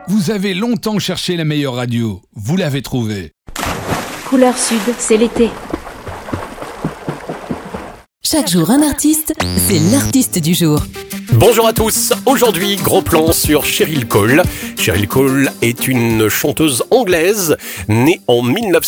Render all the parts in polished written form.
Vous avez longtemps cherché la meilleure radio. Vous l'avez trouvée. Couleur Sud, c'est l'été. Chaque jour un artiste, c'est l'artiste du jour. Bonjour à tous, aujourd'hui gros plan sur Cheryl Cole. Cheryl Cole est une chanteuse anglaise née en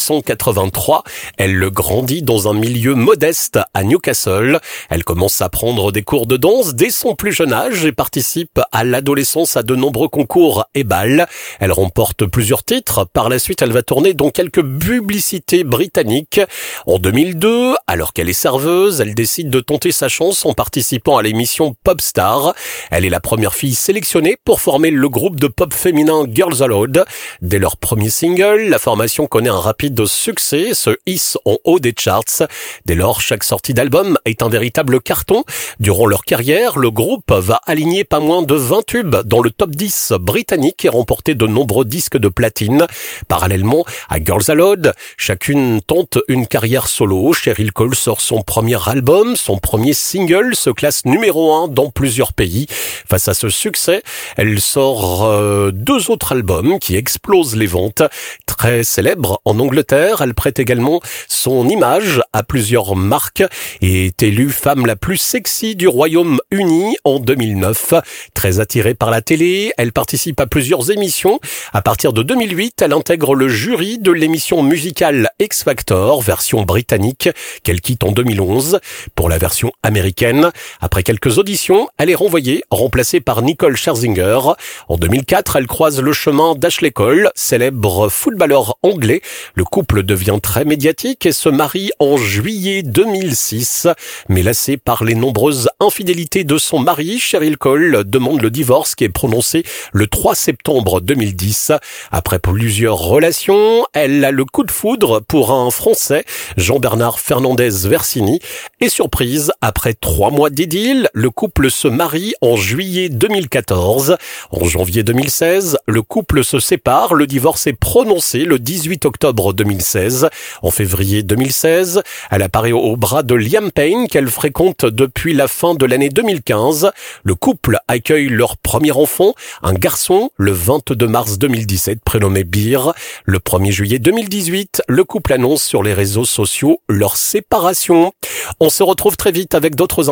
1983. Elle grandit dans un milieu modeste à Newcastle. Elle commence à prendre des cours de danse dès son plus jeune âge et participe à l'adolescence à de nombreux concours et bals. Elle remporte plusieurs titres. Par la suite, elle va tourner dans quelques publicités britanniques. En 2002, alors qu'elle est serveuse, elle décide de tenter sa chance en participant à l'émission Popstar. Elle est la première fille sélectionnée pour former le groupe de pop féminin Girls Aloud. Dès leur premier single, la formation connaît un rapide succès, se hisse en haut des charts. Dès lors, chaque sortie d'album est un véritable carton. Durant leur carrière, le groupe va aligner pas moins de 20 tubes dans le top 10 britannique et remporter de nombreux disques de platine. Parallèlement à Girls Aloud, chacune tente une carrière solo. Cheryl Cole sort son premier album, son premier single se classe numéro 1 dans plusieurs pays. Face à ce succès, elle sort 2 autres albums qui explosent les ventes. Très célèbre en Angleterre, elle prête également son image à plusieurs marques et est élue femme la plus sexy du Royaume-Uni en 2009. Très attirée par la télé, elle participe à plusieurs émissions. À partir de 2008, elle intègre le jury de l'émission musicale X Factor, version britannique, qu'elle quitte en 2011. Pour la version américaine, après quelques auditions, elle est renvoyée, remplacée par Nicole Scherzinger. En 2004, elle croise le chemin d'Ashley Cole, célèbre footballeur anglais. Le couple devient très médiatique et se marie en juillet 2006. Mais lassée par les nombreuses infidélités de son mari, Cheryl Cole demande le divorce qui est prononcé le 3 septembre 2010. Après plusieurs relations, elle a le coup de foudre pour un Français, Jean-Bernard Fernandez-Versini. Et surprise, après 3 mois d'idylle, le couple se marie en juillet 2014. En janvier 2016, le couple se sépare. Le divorce est prononcé le 18 octobre 2016. En février 2016, elle apparaît au bras de Liam Payne qu'elle fréquente depuis la fin de l'année 2015. Le couple accueille leur premier enfant, un garçon, le 22 mars 2017, prénommé Beer. Le 1er juillet 2018, le couple annonce sur les réseaux sociaux leur séparation. On se retrouve très vite avec d'autres